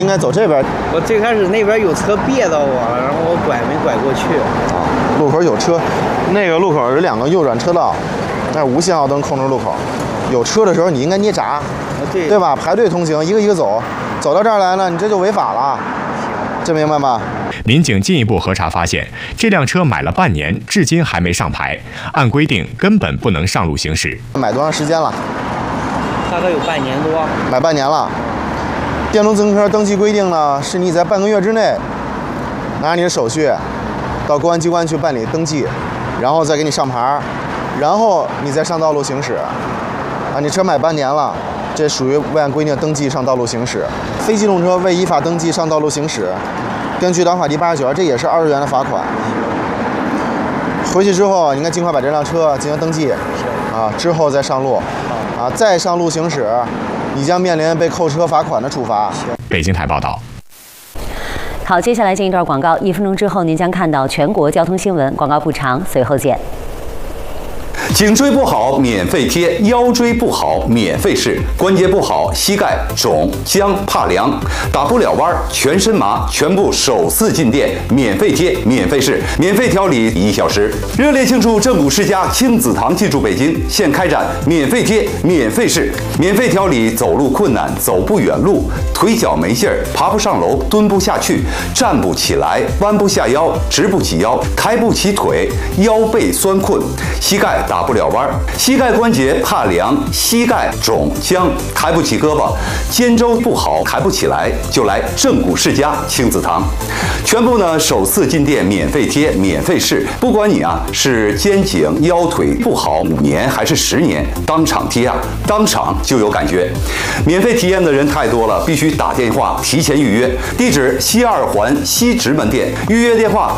应该走这边。 我最开始那边有车别到我了，然后我没拐过去。 啊，路口有车，那个路口有2个右转车道，那是无信号灯控制路口。有车的时候你应该捏闸，对吧？排队通行，一个一个走，走到这儿来呢，你这就违法了。这明白吗？ 民警进一步核查发现，这辆车买了半年，至今还没上牌，按规定根本不能上路行驶。 买多长时间了？ 大概有半年多。 买半年了。电动自行车登记规定呢，是你在半个月之内拿你的手续到公安机关去办理登记，然后再给你上牌，然后你再上道路行驶。啊，你车买半年了，这属于未按规定登记上道路行驶。非机动车未依法登记上道路行驶，根据党法第89条，这也是20元的罚款。回去之后，你应该尽快把这辆车进行登记，啊，之后再上路，啊，再上路行驶，你将面临被扣车罚款的处罚。 北京台报道。 好，接下来进一段广告，1分钟之后您将看到全国交通新闻。广告不长，随后见。 颈椎不好免费贴，腰椎不好免费试，关节不好膝盖肿僵怕凉打不了弯全身麻，全部首次进店免费贴免费试，免费调理1小时。热烈庆祝正骨世家亲子堂进驻北京，现开展免费贴免费试，免费调理走路困难走不远路，腿脚没劲儿爬不上楼蹲不下去站不起来弯不下腰直不起腰抬不起腿腰背酸困膝盖打不了弯，膝盖关节怕凉，膝盖肿僵，抬不起胳膊，肩周不好，抬不起来，就来正骨世家亲子堂。全部呢首次进店免费贴，免费试，不管你是肩颈腰腿不好5年还是10年，当场贴当场就有感觉。免费体验的人太多了，必须打电话提前预约。地址西2环西直门店，预约电话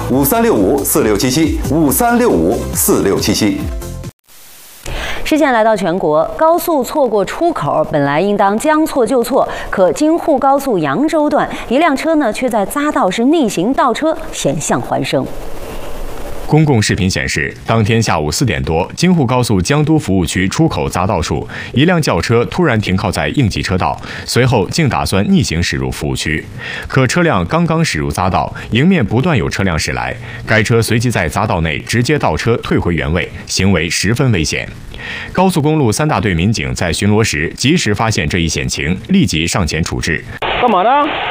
5365467753654677。 视线来到全国，高速错过出口本来应当将错就错，可京沪高速扬州段一辆车呢却在匝道是逆行倒车，险象环生。 公共视频显示，当天下午4点多，京沪高速江都服务区出口匝道处，一辆轿车突然停靠在应急车道，随后竟打算逆行驶入服务区。可车辆刚刚驶入匝道，迎面不断有车辆驶来，该车随即在匝道内直接倒车退回原位，行为十分危险。高速公路3大队民警在巡逻时及时发现这一险情，立即上前处置。 干嘛呢？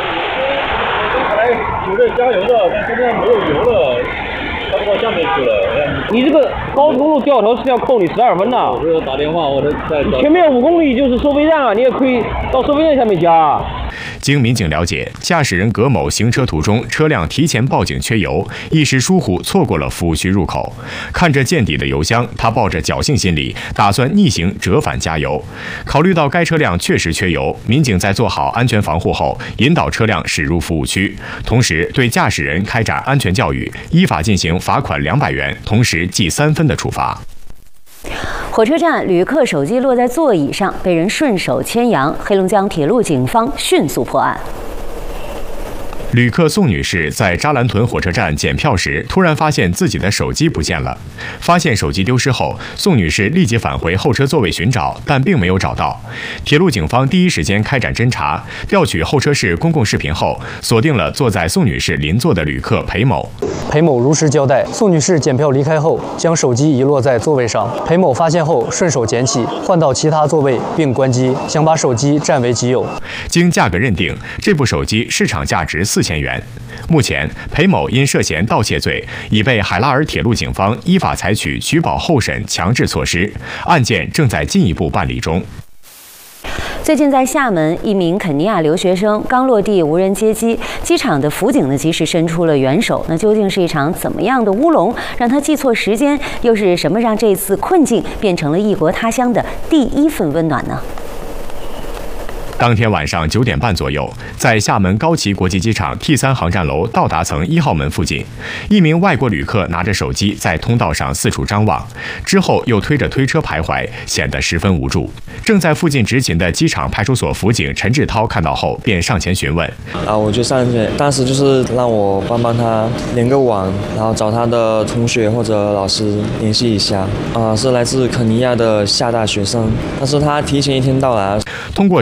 有在加油的，但现在没有油了。到下面去了。你这个高速公路掉头是要扣你12分的。我是打电话，我在前面5公里就是收费站啊，你也可以到收费站下面加。 经民警了解，驾驶人葛某行车途中，车辆提前报警缺油，一时疏忽错过了服务区入口。看着见底的油箱，他抱着侥幸心理，打算逆行折返加油。考虑到该车辆确实缺油，民警在做好安全防护后，引导车辆驶入服务区，同时对驾驶人开展安全教育，依法进行罚款200元，同时记3分的处罚。 火车站旅客手机落在座椅上，被人顺手牵羊。黑龙江铁路警方迅速破案。 旅客宋女士在扎兰屯火车站检票时，突然发现自己的手机不见了。发现手机丢失后，宋女士立即返回候车座位寻找，但并没有找到。铁路警方第一时间开展侦查，调取候车室公共视频后，锁定了坐在宋女士邻座的旅客裴某。 裴某如实交代，宋女士检票离开后，将手机遗落在座位上。裴某发现后，顺手捡起，换到其他座位并关机，想把手机占为己有。 经价格认定，这部手机市场价值4000元。目前，裴某因涉嫌盗窃罪，已被海拉尔铁路警方依法采取取保候审强制措施，案件正在进一步办理中。 最近在厦门，一名肯尼亚留学生刚落地无人接机，机场的辅警呢及时伸出了援手。那究竟是一场怎么样的乌龙，让他记错时间？又是什么让这次困境变成了异国他乡的第一份温暖呢？ 当天晚上9点半左右，在厦门高崎国际机场 T3 航站楼到达层1号门附近，一名外国旅客拿着手机在通道上四处张望，之后又推着推车徘徊，显得十分无助。正在附近执勤的机场派出所辅警陈志涛看到后，便上前询问。 我就上去，当时就是让我帮他连个网，然后找他的同学或者老师联系一下。是来自肯尼亚的厦大学生，但是他提前1天到来。 通过手机软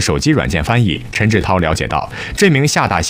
件翻译陈志涛了解到，这名厦大